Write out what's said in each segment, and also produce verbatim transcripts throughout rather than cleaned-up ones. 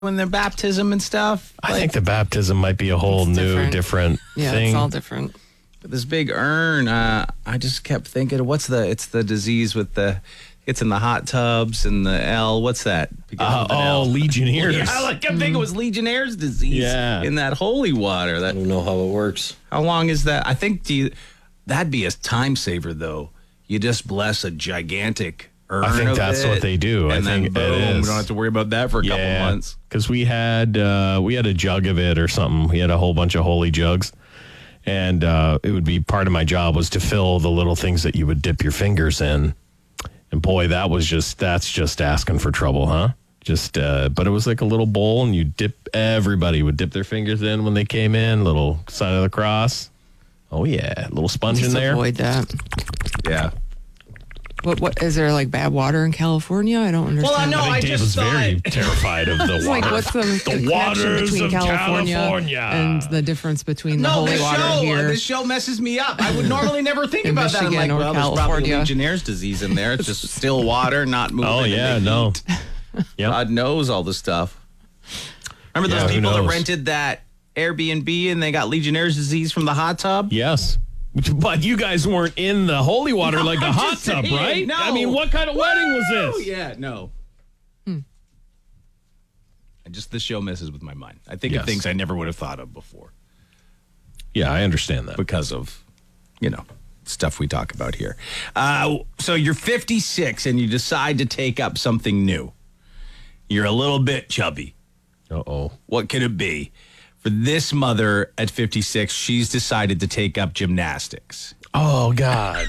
when their baptism and stuff? I like, think the baptism might be a whole new, different, different yeah, thing. Yeah, it's all different. This big urn, uh, I just kept thinking, what's the, it's the disease with the, it's in the hot tubs and the L, what's that? Uh, oh, L. Legionnaires. Yeah, I kept thinking it was Legionnaire's disease yeah. in that holy water. That, I don't know how it works. How long is that? I think do you, that'd be a time saver, though. You just bless a gigantic urn I think of that's it, what they do. And I then think boom, it is. we don't have to worry about that for a yeah, couple months. Because we had uh, we had a jug of it or something. We had a whole bunch of holy jugs. And uh, it would be part of my job was to fill the little things that you would dip your fingers in. And boy, that was just, that's just asking for trouble, huh? Just, uh, but it was like a little bowl and you dip, everybody would dip their fingers in when they came in, little sign of the cross. Oh yeah, little sponge Just in there. Avoid that. Yeah. What, what, is there like bad water in California? I don't understand. Well, I know, I think I Dave just was thought- very terrified of the It's water. like, what's the, the, connection waters between of California, California. and the difference between the No, holy this water show, here? this show messes me up. I would normally never think In about that. I'm like, Michigan or well, there's probably California. Legionnaire's disease in there. It's just still water, not moving. Oh and yeah, they no. eat. Yep. God knows all this stuff. Remember Yeah, those who people that knows? rented that Airbnb and they got Legionnaire's disease from the hot tub? Yes. But you guys weren't in the holy water No, like the I'm hot just tub, saying, right? no. I mean, what kind of wedding was Oh this? yeah, no. Hmm. And just this show messes with my mind. I think Yes. of things I never would have thought of before Yeah, I understand that. because of, you know, stuff we talk about here. Uh, so you're fifty-six and you decide to take up something new. You're a little bit chubby. Uh-oh. What could it be? For this mother at fifty-six, she's decided to take up gymnastics. Oh, God.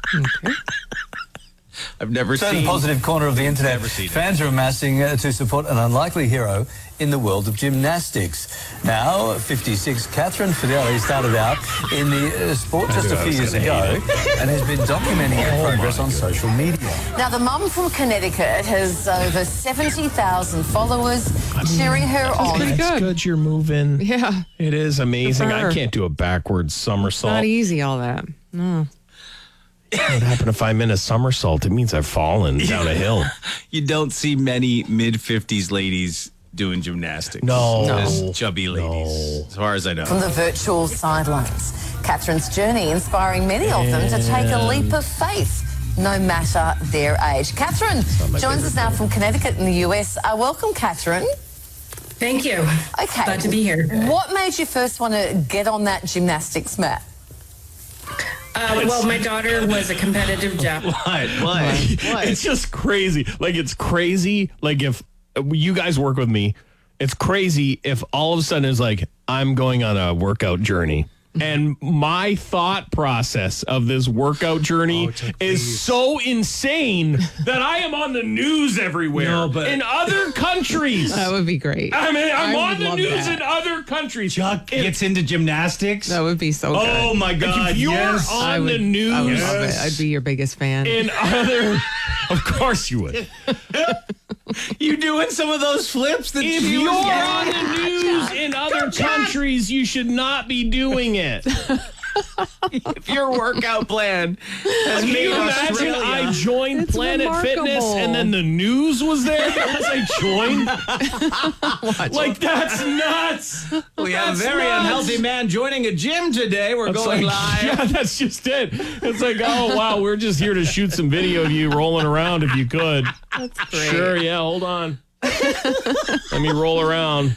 I've never So in seen... the positive corner of the internet, Never seen it. fans are amassing uh, to support an unlikely hero in the world of gymnastics. Now, fifty-six, Catherine Fideli started out in the uh, sport just knew a I few was years gonna ago hate and has been documenting her progress on social media. Now, the mum from Connecticut has over seventy thousand followers cheering her on. pretty It's good. good you're moving. Yeah. It is amazing. Good for I her. can't do a backwards somersault. Not easy, all that. No. What happened if I'm in a somersault? It means I've fallen down a hill. You don't see many mid-fifties ladies doing gymnastics. No. Just chubby ladies, as far as I know. From the virtual sidelines, Catherine's journey inspiring many of them to take a leap of faith, no matter their age. Catherine joins us now from Connecticut in the U S. Uh, welcome, Catherine. Thank you. Okay. Glad to be here. What made you first want to get on that gymnastics mat? Uh, well, my daughter was a competitive jump. What? What? What? It's just crazy. Like, it's crazy. Like, if uh, you guys work with me, it's crazy if all of a sudden it's like, I'm going on a workout journey. And my thought process of this workout journey is so insane that I am on the news everywhere No, but- in other countries. That would be great. I mean, I'm I on would the love news that. in other countries. Chuck If- gets into gymnastics. That would be so good. Oh my Like, God! if you're yes. on I would, the news, I would love it. I'd be your biggest fan. in other, of course you would. You doing some of those flips that If she you're was on the news in other countries, you should not be doing it. If your workout plan has Can made you imagine Australia, I joined It's Planet remarkable. Fitness and then the news was there because I joined? Like, that's nuts. we have a That's very nuts. unhealthy man joining a gym today. We're It's going like, live. yeah, that's just it. It's like, oh, wow, we're just here to shoot some video of you rolling around if you could. That's great. Sure, yeah, hold on. Let me roll around.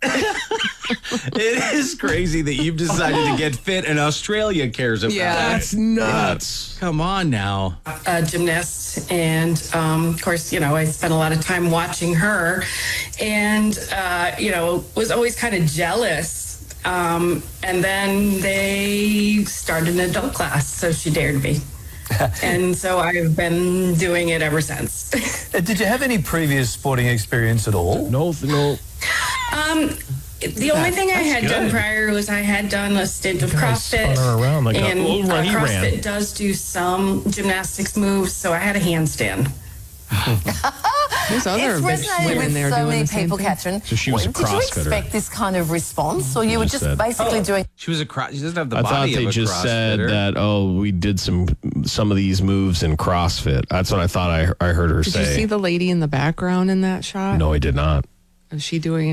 It is crazy that you've decided to get fit and Australia cares about Yeah. it. That's nuts. Come on now. A gymnast, and um, of course, you know, I spent a lot of time watching her, and uh, you know, was always kind of jealous. Um, and then they started an adult class, so she dared me. And so I've been doing it ever since. Uh, Did you have any previous sporting experience at all? No, no. Um, the only thing I had done good. prior was I had done a stint of guys CrossFit. spun her around like a and little uh, run- he CrossFit ran. does do some gymnastics moves, so I had a handstand. There's other It's big resonated women with there so doing many the same people, thing. Catherine. So she was a Did you CrossFitter. expect this kind of response, or you were just just said. basically doing... She was a cro- She doesn't have the I body thought they of a just said CrossFitter. that, oh, we did some some of these moves in CrossFit. That's what I thought I, I heard her Did say. you see the lady in the background in that shot? No, I did not. Is she doing